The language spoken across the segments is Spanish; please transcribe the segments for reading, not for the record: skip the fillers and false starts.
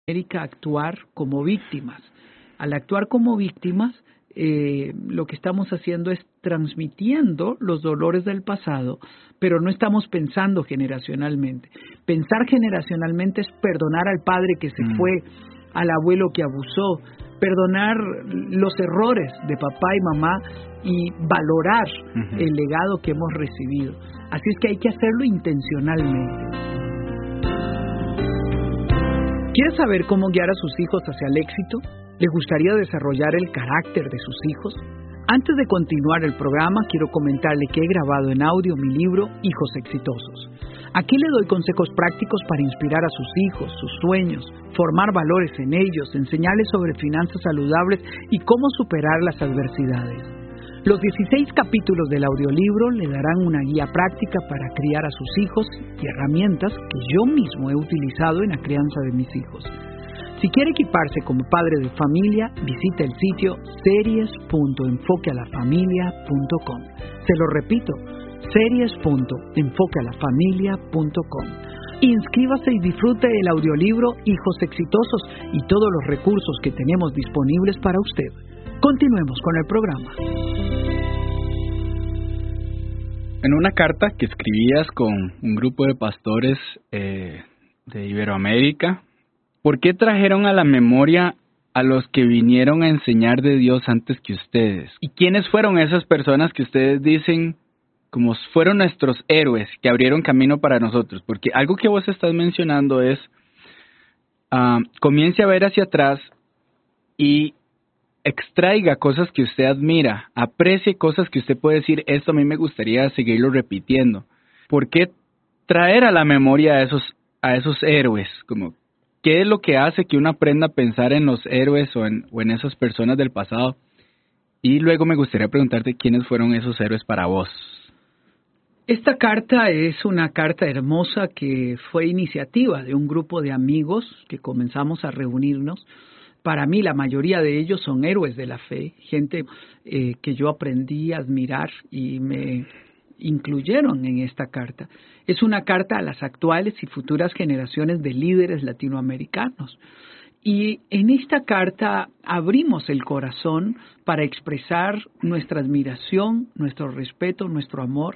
América actuar como víctimas. Al actuar como víctimas, lo que estamos haciendo es transmitiendo los dolores del pasado, pero no estamos pensando generacionalmente. Pensar generacionalmente es perdonar al padre que se fue, al abuelo que abusó, perdonar los errores de papá y mamá y valorar el legado que hemos recibido. Así es que hay que hacerlo intencionalmente. ¿Quiere saber cómo guiar a sus hijos hacia el éxito? ¿Le gustaría desarrollar el carácter de sus hijos? Antes de continuar el programa, quiero comentarle que he grabado en audio mi libro Hijos Exitosos. Aquí le doy consejos prácticos para inspirar a sus hijos, sus sueños, formar valores en ellos, enseñarles sobre finanzas saludables y cómo superar las adversidades. Los 16 capítulos del audiolibro le darán una guía práctica para criar a sus hijos y herramientas que yo mismo he utilizado en la crianza de mis hijos. Si quiere equiparse como padre de familia, visite el sitio series.enfoquealafamilia.com. Se lo repito, series.enfoquealafamilia.com. Inscríbase y disfrute el audiolibro Hijos Exitosos y todos los recursos que tenemos disponibles para usted. Continuemos con el programa. En una carta que escribías con un grupo de pastores de Iberoamérica, ¿por qué trajeron a la memoria a los que vinieron a enseñar de Dios antes que ustedes? ¿Y quiénes fueron esas personas que ustedes dicen como fueron nuestros héroes que abrieron camino para nosotros? Porque algo que vos estás mencionando es, comience a ver hacia atrás y extraiga cosas que usted admira, aprecie cosas que usted puede decir, esto a mí me gustaría seguirlo repitiendo. ¿Por qué traer a la memoria a esos héroes? Como, ¿qué es lo que hace que uno aprenda a pensar en los héroes o en esas personas del pasado? Y luego me gustaría preguntarte quiénes fueron esos héroes para vos. Esta carta es una carta hermosa que fue iniciativa de un grupo de amigos que comenzamos a reunirnos. Para mí la mayoría de ellos son héroes de la fe, gente que yo aprendí a admirar y me incluyeron en esta carta. Es una carta a las actuales y futuras generaciones de líderes latinoamericanos. Y en esta carta abrimos el corazón para expresar nuestra admiración, nuestro respeto, nuestro amor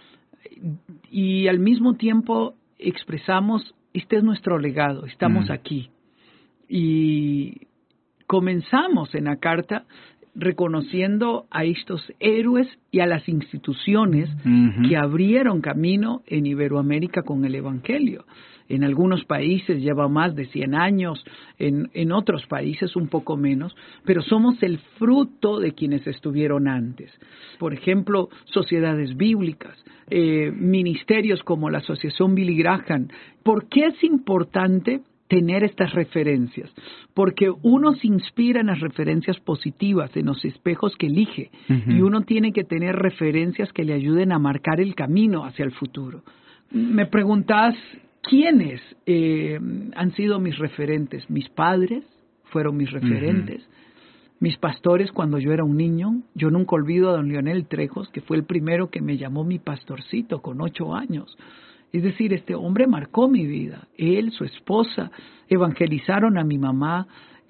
y al mismo tiempo expresamos, este es nuestro legado, estamos aquí. Y comenzamos en la carta reconociendo a estos héroes y a las instituciones que abrieron camino en Iberoamérica con el Evangelio. En algunos países lleva más de 100 años, en otros países un poco menos, pero somos el fruto de quienes estuvieron antes. Por ejemplo, sociedades bíblicas, ministerios como la Asociación Billy Graham. ¿Por qué es importante tener estas referencias? Porque uno se inspira en las referencias positivas, en los espejos que elige, y uno tiene que tener referencias que le ayuden a marcar el camino hacia el futuro. Me preguntás, ¿quiénes han sido mis referentes? Mis padres fueron mis referentes. Mis pastores cuando yo era un niño. Yo nunca olvido a don Leonel Trejos, que fue el primero que me llamó mi pastorcito con 8 años. Es decir, este hombre marcó mi vida. Él, su esposa, evangelizaron a mi mamá,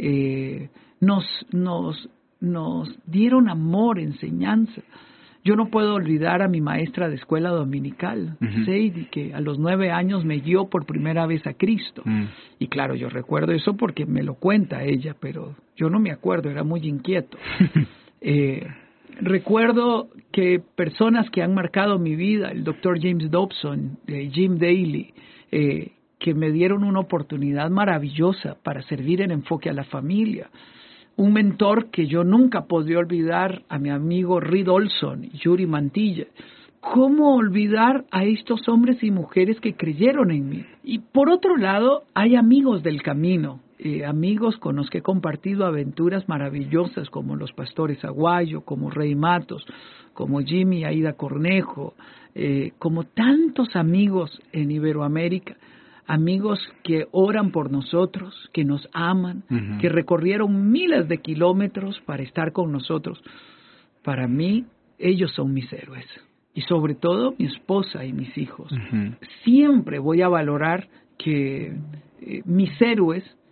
nos dieron amor, enseñanza. Yo no puedo olvidar a mi maestra de escuela dominical, Sadie, que a los 9 años me guió por primera vez a Cristo. Y claro, yo recuerdo eso porque me lo cuenta ella, pero yo no me acuerdo, era muy inquieto. Recuerdo que personas que han marcado mi vida, el Dr. James Dobson, Jim Daly, que me dieron una oportunidad maravillosa para servir en Enfoque a la Familia. Un mentor que yo nunca podré olvidar, a mi amigo Reed Olson y Yuri Mantilla. ¿Cómo olvidar a estos hombres y mujeres que creyeron en mí? Y por otro lado, hay amigos del camino. Amigos con los que he compartido aventuras maravillosas como los pastores Aguayo, como Rey Matos, como Jimmy y Aida Cornejo, como tantos amigos en Iberoamérica, amigos que oran por nosotros, que nos aman, que recorrieron miles de kilómetros para estar con nosotros. Para mí, ellos son mis héroes. Y sobre todo, mi esposa y mis hijos. Siempre voy a valorar que mis héroes